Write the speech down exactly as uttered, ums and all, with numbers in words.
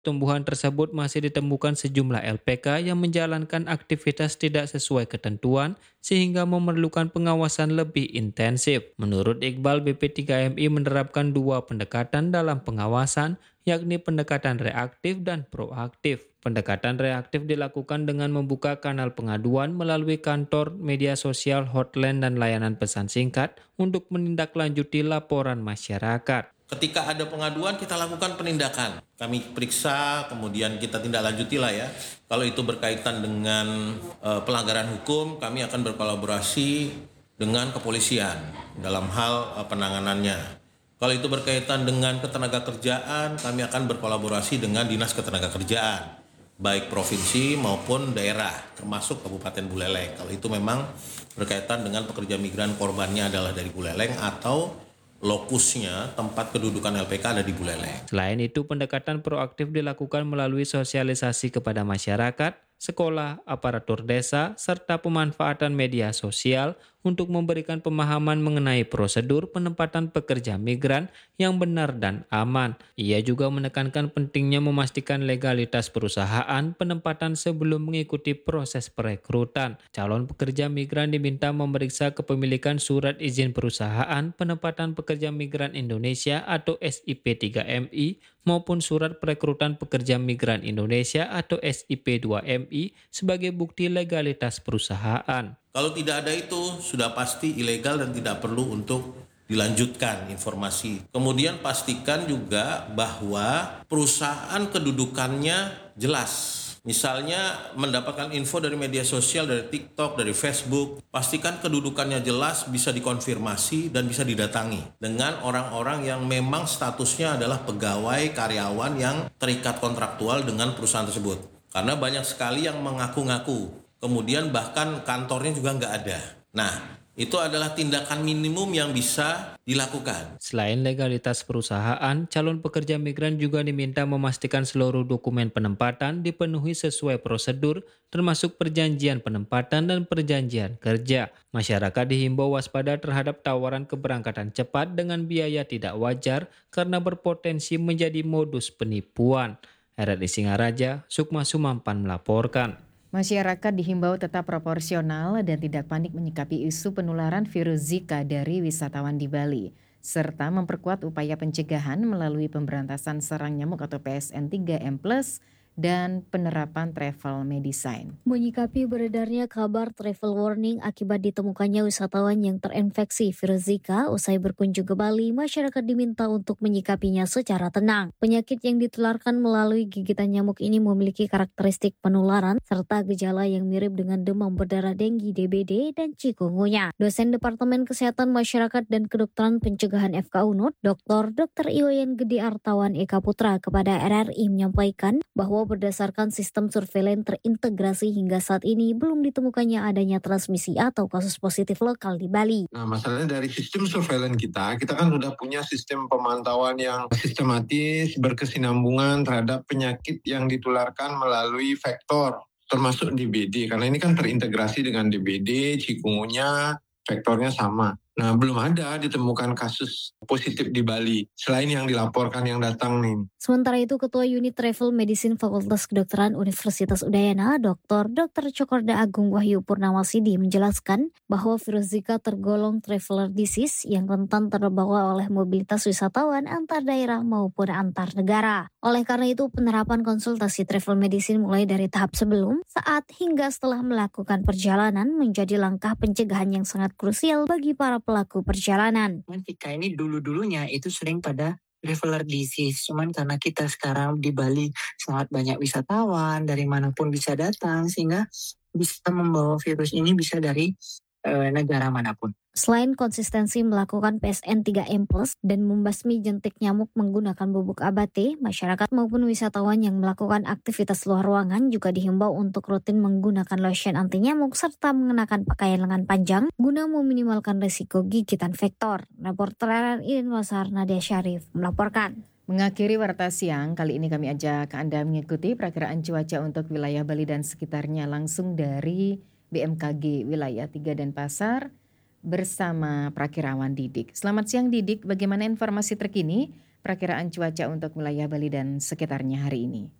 Tumbuhan tersebut masih ditemukan sejumlah L P K yang menjalankan aktivitas tidak sesuai ketentuan sehingga memerlukan pengawasan lebih intensif. Menurut Iqbal, B P tiga M I menerapkan dua pendekatan dalam pengawasan, yakni pendekatan reaktif dan proaktif. Pendekatan reaktif dilakukan dengan membuka kanal pengaduan melalui kantor, media sosial, hotline, dan layanan pesan singkat untuk menindaklanjuti laporan masyarakat. Ketika ada pengaduan, kita lakukan penindakan. Kami periksa, kemudian kita tindak lanjuti lah ya. Kalau itu berkaitan dengan uh, pelanggaran hukum, kami akan berkolaborasi dengan kepolisian dalam hal uh, penanganannya. Kalau itu berkaitan dengan ketenagakerjaan, kami akan berkolaborasi dengan Dinas Ketenagakerjaan, baik provinsi maupun daerah, termasuk Kabupaten Buleleng. Kalau itu memang berkaitan dengan pekerja migran, korbannya adalah dari Buleleng atau lokusnya, tempat kedudukan L P K ada di Buleleng. Selain itu, pendekatan proaktif dilakukan melalui sosialisasi kepada masyarakat, sekolah, aparatur desa, serta pemanfaatan media sosial untuk memberikan pemahaman mengenai prosedur penempatan pekerja migran yang benar dan aman. Ia juga menekankan pentingnya memastikan legalitas perusahaan penempatan sebelum mengikuti proses perekrutan. Calon pekerja migran diminta memeriksa kepemilikan surat izin perusahaan penempatan pekerja migran Indonesia atau S I P tiga M I maupun surat perekrutan pekerja migran Indonesia atau S I P dua M I sebagai bukti legalitas perusahaan. Kalau tidak ada itu, sudah pasti ilegal dan tidak perlu untuk dilanjutkan informasi. Kemudian pastikan juga bahwa perusahaan kedudukannya jelas. Misalnya mendapatkan info dari media sosial, dari TikTok, dari Facebook, pastikan kedudukannya jelas, bisa dikonfirmasi dan bisa didatangi dengan orang-orang yang memang statusnya adalah pegawai karyawan yang terikat kontraktual dengan perusahaan tersebut. Karena banyak sekali yang mengaku-ngaku, kemudian bahkan kantornya juga nggak ada. Nah, itu adalah tindakan minimum yang bisa dilakukan. Selain legalitas perusahaan, calon pekerja migran juga diminta memastikan seluruh dokumen penempatan dipenuhi sesuai prosedur, termasuk perjanjian penempatan dan perjanjian kerja. Masyarakat dihimbau waspada terhadap tawaran keberangkatan cepat dengan biaya tidak wajar karena berpotensi menjadi modus penipuan. R R I Singaraja, Sukma Sumampan melaporkan. Masyarakat dihimbau tetap proporsional dan tidak panik menyikapi isu penularan virus Zika dari wisatawan di Bali, serta memperkuat upaya pencegahan melalui pemberantasan sarang nyamuk atau P S N tiga M plus dan penerapan travel medicine. Menyikapi beredarnya kabar travel warning akibat ditemukannya wisatawan yang terinfeksi virus Zika usai berkunjung ke Bali, masyarakat diminta untuk menyikapinya secara tenang. Penyakit yang ditularkan melalui gigitan nyamuk ini memiliki karakteristik penularan serta gejala yang mirip dengan demam berdarah, denggi, D B D, dan chikungunya. Dosen Departemen Kesehatan Masyarakat dan Kedokteran Pencegahan F K U N U D, Doktor Dr Iwayan Gede Artawan Eka Putra kepada R R I menyampaikan bahwa berdasarkan sistem surveilan terintegrasi hingga saat ini belum ditemukannya adanya transmisi atau kasus positif lokal di Bali. Nah, masalahnya dari sistem surveilan kita, kita kan sudah punya sistem pemantauan yang sistematis, berkesinambungan terhadap penyakit yang ditularkan melalui vektor, termasuk D B D. Karena ini kan terintegrasi dengan D B D, chikungunya, vektornya sama. Nah, belum ada ditemukan kasus positif di Bali, selain yang dilaporkan yang datang nih. Sementara itu, Ketua Unit Travel Medicine Fakultas Kedokteran Universitas Udayana, Doktor Dr Cokorda Agung Wahyu Purnawasidi menjelaskan bahwa virus Zika tergolong traveler disease yang rentan terbawa oleh mobilitas wisatawan antar daerah maupun antar negara. Oleh karena itu, penerapan konsultasi travel medicine mulai dari tahap sebelum, saat, hingga setelah melakukan perjalanan menjadi langkah pencegahan yang sangat krusial bagi para pelaku perjalanan. Kita ini dulu-dulunya itu sering pada traveler disease, cuman karena kita sekarang di Bali sangat banyak wisatawan dari manapun bisa datang sehingga bisa membawa virus ini bisa dari e, negara manapun. Selain konsistensi melakukan P S N tiga M plus dan membasmi jentik nyamuk menggunakan bubuk abate, masyarakat maupun wisatawan yang melakukan aktivitas luar ruangan juga dihimbau untuk rutin menggunakan lotion anti nyamuk serta mengenakan pakaian lengan panjang guna meminimalkan risiko gigitan vektor. Reporter R R I Denpasar Nadia Syarif melaporkan. Mengakhiri Warta Siang, kali ini kami ajak Anda mengikuti perakiraan cuaca untuk wilayah Bali dan sekitarnya langsung dari B M K G Wilayah tiga Denpasar bersama Prakirawan Didik. Selamat siang Didik, bagaimana informasi terkini Perakiraan cuaca untuk wilayah Bali dan sekitarnya hari ini.